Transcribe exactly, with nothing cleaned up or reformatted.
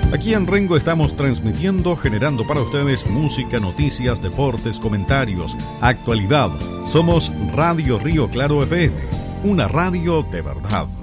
Aquí en Rengo estamos transmitiendo, generando para ustedes música, noticias, deportes, comentarios, actualidad. Somos Radio Río Claro F M, una radio de verdad.